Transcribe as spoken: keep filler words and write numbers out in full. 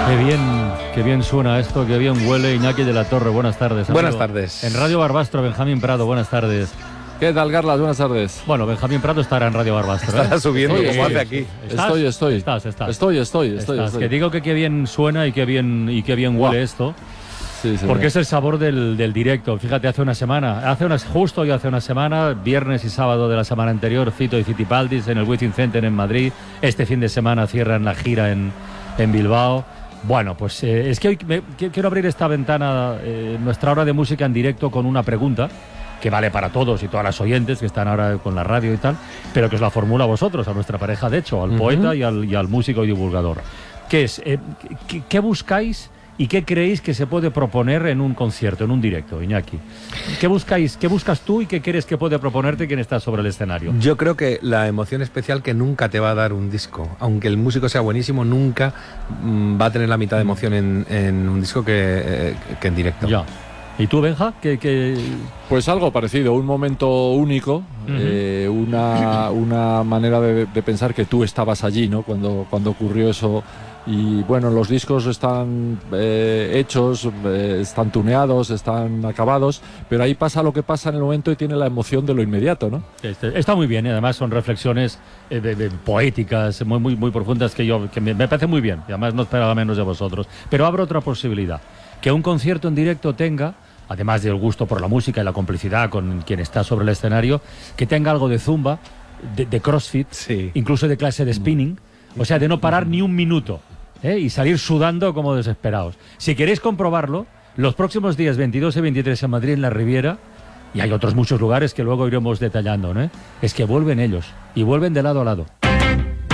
Qué bien, qué bien suena esto, qué bien huele. Iñaki de la Torre, buenas tardes. Buenas amigo. tardes. En Radio Barbastro, Benjamín Prado, buenas tardes. ¿Qué tal, Carlas? Buenas tardes. Bueno, Benjamín Prado estará en Radio Barbastro. Estará ¿eh? subiendo Estoy, como estoy, hace aquí. ¿Estás? Estoy, estoy. Estás, estás. Estoy, estoy, estoy. Estás. estoy. Que digo que qué bien suena y qué bien, y qué bien huele Wow. esto. Sí, sí, Porque sí. es el sabor del, del directo. Fíjate, hace una semana, hace unas, justo y hace una semana, viernes y sábado de la semana anterior, Fito y Fitipaldis en el Wizzing Center en Madrid. Este fin de semana cierran la gira en, en Bilbao. Bueno, pues eh, es que hoy me, que- quiero abrir esta ventana, eh, nuestra hora de música en directo, con una pregunta que vale para todos y todas las oyentes que están ahora con la radio y tal, pero que os la formula a vosotros, a nuestra pareja, de hecho, al Ujú. poeta y al, y al músico y divulgador. ¿Qué es? Eh, ¿qué, qué buscáis y qué creéis que se puede proponer en un concierto, en un directo, Iñaki? ¿Qué buscáis? ¿Qué buscas tú y qué crees que puede proponerte quien está sobre el escenario? Yo creo que la emoción especial que nunca te va a dar un disco, aunque el músico sea buenísimo, nunca mm, va a tener la mitad de emoción en, en un disco que, eh, que en directo. Ya. ¿Y tú, Benja? ¿Qué, qué... Pues algo parecido, un momento único, eh, una, una manera de, de pensar que tú estabas allí, ¿no? Cuando, cuando ocurrió eso. Y bueno, los discos están eh, hechos, eh, están tuneados, están acabados, pero ahí pasa lo que pasa en el momento y tiene la emoción de lo inmediato, ¿no? Este, está muy bien y además son reflexiones eh, de- de poéticas muy, muy, muy profundas que, yo, que me, me parece muy bien y además no esperaba menos de vosotros. Pero abro otra posibilidad, que un concierto en directo tenga, además del gusto por la música y la complicidad con quien está sobre el escenario, que tenga algo de zumba, de, de crossfit, Sí. incluso de clase de spinning, o sea, de no parar ni un minuto, ¿eh? Y salir sudando como desesperados. Si queréis comprobarlo, los próximos días veintidós y veintitrés en Madrid, en la Riviera, y hay otros muchos lugares que luego iremos detallando, ¿no? Es que vuelven ellos, y vuelven de lado a lado.